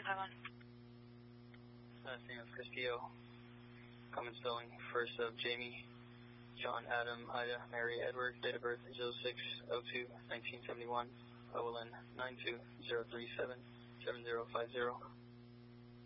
Last name of Castillo. Common spelling. First of Jamie, John, Adam, Ida, Mary, Edward. Date of birth is 06/02/1971. OLN 920377050.